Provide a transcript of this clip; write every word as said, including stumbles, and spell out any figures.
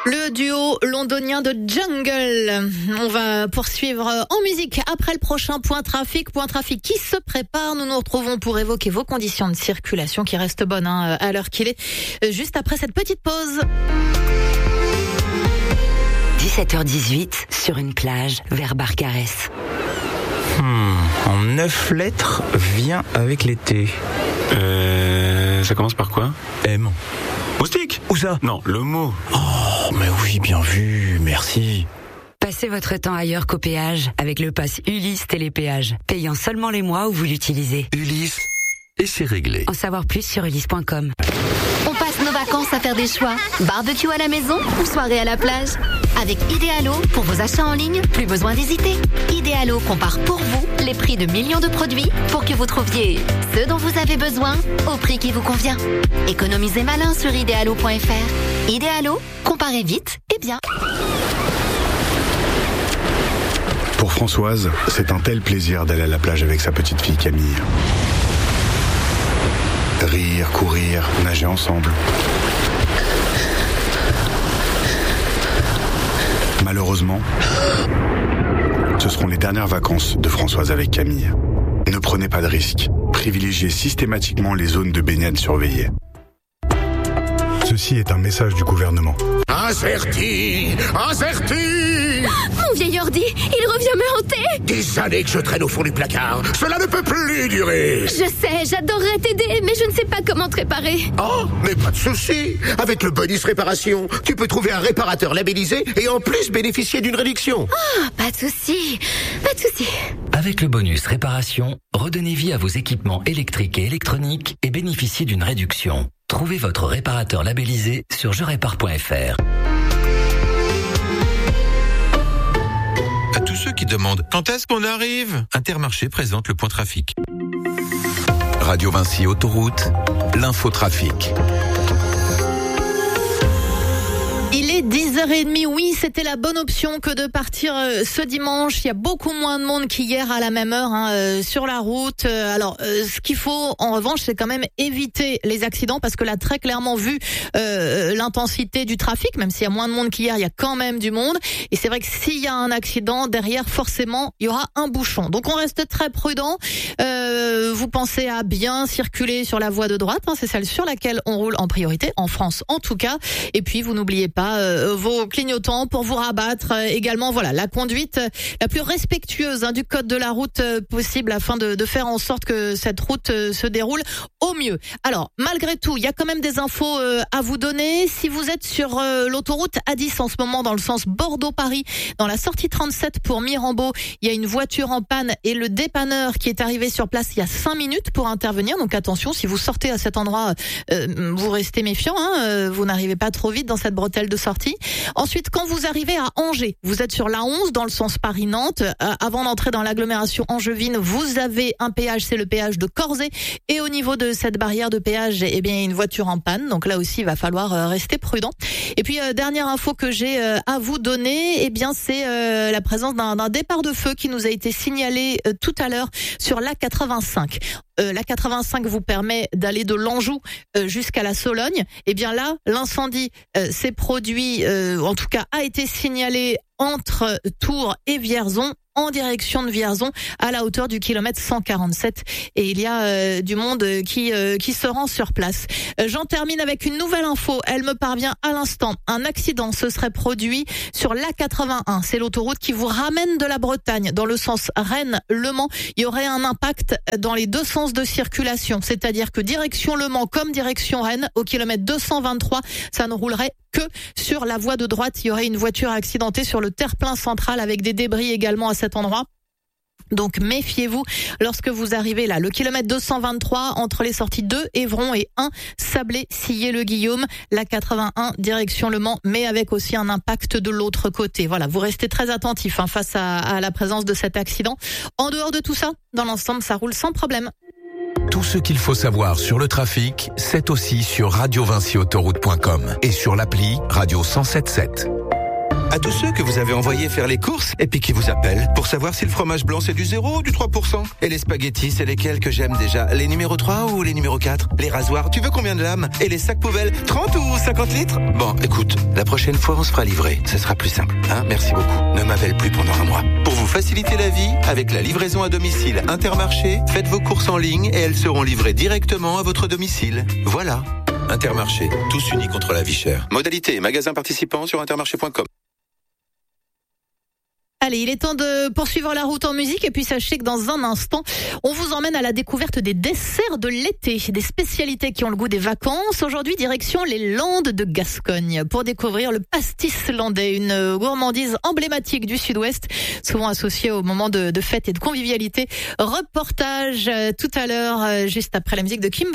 Le duo londonien de Jungle. On va poursuivre en musique après le prochain point trafic. Point trafic qui se prépare. Nous nous retrouvons pour évoquer vos conditions de circulation qui restent bonnes hein, à l'heure qu'il est. Juste après cette petite pause. dix-sept heures dix-huit, sur une plage vers Barcarès. Hmm, en neuf lettres, vient avec l'été. Euh, ça commence par quoi? M. Moustique? Où ça? Non, le mot. Oh, mais oui, bien vu, merci. Passez votre temps ailleurs qu'au péage avec le pass Ulysse Télépéage, payant seulement les mois où vous l'utilisez. Ulysse, et c'est réglé. En savoir plus sur ulysse point com. On passe nos vacances à faire des choix. Barbecue à la maison ou soirée à la plage. Avec Idealo, pour vos achats en ligne, plus besoin d'hésiter. Idealo compare pour vous les prix de millions de produits pour que vous trouviez ce dont vous avez besoin au prix qui vous convient. Économisez malin sur idealo point f r. Idealo, comparez vite et bien. Pour Françoise, c'est un tel plaisir d'aller à la plage avec sa petite fille Camille. Rire, courir, nager ensemble. Malheureusement, ce seront les dernières vacances de Françoise avec Camille. Ne prenez pas de risques. Privilégiez systématiquement les zones de baignade surveillées. Ceci est un message du gouvernement. Averti! Averti! Mon vieil ordi, il revient me hanter! Des années que je traîne au fond du placard. Cela ne peut plus durer. Je sais, j'adorerais t'aider, mais je ne sais pas comment te réparer. Oh, mais pas de souci. Avec le bonus réparation, tu peux trouver un réparateur labellisé et en plus bénéficier d'une réduction. Oh, pas de souci, pas de souci. Avec le bonus réparation, redonnez vie à vos équipements électriques et électroniques et bénéficiez d'une réduction. Trouvez votre réparateur labellisé sur je répare point f r. À tous ceux qui demandent quand est-ce qu'on arrive, Intermarché présente le point trafic. Radio Vinci Autoroute, l'infotrafic. Il est dix heures trente, oui, c'était la bonne option que de partir euh, ce dimanche. Il y a beaucoup moins de monde qu'hier à la même heure hein, euh, sur la route. Euh, alors, euh, ce qu'il faut, en revanche, c'est quand même éviter les accidents parce que là, très clairement, vu euh, l'intensité du trafic, même s'il y a moins de monde qu'hier, il y a quand même du monde. Et c'est vrai que s'il y a un accident, derrière, forcément, il y aura un bouchon. Donc, on reste très prudent. Euh, vous pensez à bien circuler sur la voie de droite. Hein, c'est celle sur laquelle on roule en priorité, en France en tout cas. Et puis, vous n'oubliez pas Euh, vos clignotants pour vous rabattre. Euh, également, voilà, la conduite euh, la plus respectueuse hein, du code de la route euh, possible afin de, de faire en sorte que cette route euh, se déroule au mieux. Alors, malgré tout, il y a quand même des infos euh, à vous donner. Si vous êtes sur euh, l'autoroute A dix en ce moment dans le sens Bordeaux-Paris, dans la sortie trente-sept pour Mirambeau, il y a une voiture en panne et le dépanneur qui est arrivé sur place il y a cinq minutes pour intervenir. Donc attention, si vous sortez à cet endroit, euh, vous restez méfiant. Hein, euh, vous n'arrivez pas trop vite dans cette bretelle de sortie. Ensuite, quand vous arrivez à Angers, vous êtes sur l'A onze dans le sens Paris-Nantes. Euh, avant d'entrer dans l'agglomération angevine, vous avez un péage, c'est le péage de Corzet. Et au niveau de cette barrière de péage, eh bien, il y a une voiture en panne. Donc là aussi, il va falloir euh, rester prudent. Et puis, euh, dernière info que j'ai euh, à vous donner, eh bien, c'est euh, la présence d'un, d'un départ de feu qui nous a été signalé euh, tout à l'heure sur l'A quatre-vingt-cinq. Euh, l'A quatre-vingt-cinq vous permet d'aller de l'Anjou euh, jusqu'à la Sologne. Et bien là, l'incendie euh, s'est produit, euh, en tout cas a été signalé entre Tours et Vierzon, en direction de Vierzon, à la hauteur du kilomètre cent quarante-sept. Et il y a euh, du monde qui euh, qui se rend sur place. Euh, j'en termine avec une nouvelle info. Elle me parvient à l'instant. Un accident se serait produit sur l'A quatre-vingt-un. C'est l'autoroute qui vous ramène de la Bretagne dans le sens Rennes-Le Mans. Il y aurait un impact dans les deux sens de circulation. C'est-à-dire que direction Le Mans comme direction Rennes, au kilomètre deux cent vingt-trois, ça ne roulerait que sur la voie de droite. Il y aurait une voiture accidentée sur le terre-plein central avec des débris également à cet endroit. Donc méfiez-vous lorsque vous arrivez là. Le kilomètre deux cent vingt-trois entre les sorties deux, Évron et un, Sablé, Sillé-le-Guillaume, la quatre-vingt-un direction Le Mans, mais avec aussi un impact de l'autre côté. Voilà, vous restez très attentifs hein, face à, à la présence de cet accident. En dehors de tout ça, dans l'ensemble, ça roule sans problème. Tout ce qu'il faut savoir sur le trafic, c'est aussi sur radio vinci autoroute point com et sur l'appli Radio cent sept sept. À tous ceux que vous avez envoyés faire les courses et puis qui vous appellent pour savoir si le fromage blanc c'est du zéro ou du trois pour cent. Et les spaghettis, c'est lesquels que j'aime déjà? Les numéros trois ou les numéros quatre? Les rasoirs, tu veux combien de lames? Et les sacs poubelles, trente ou cinquante litres? Bon, écoute, la prochaine fois on se fera livrer. Ce sera plus simple, hein? Merci beaucoup. Ne m'appelle plus pendant un mois. Pour vous faciliter la vie, avec la livraison à domicile Intermarché, faites vos courses en ligne et elles seront livrées directement à votre domicile. Voilà. Intermarché, tous unis contre la vie chère. Modalité, magasin participant sur intermarché point com. Allez, il est temps de poursuivre la route en musique et puis sachez que dans un instant, on vous emmène à la découverte des desserts de l'été, des spécialités qui ont le goût des vacances. Aujourd'hui, direction les Landes de Gascogne pour découvrir le pastis landais, une gourmandise emblématique du Sud-Ouest, souvent associée au moment de, de fête et de convivialité. Reportage euh, tout à l'heure, euh, juste après la musique de Kimber.